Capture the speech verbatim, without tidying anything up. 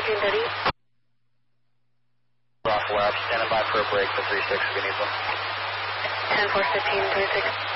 thirteen thirty. Off left, standing by for a break for three six if you need one. ten four fifteen, three six.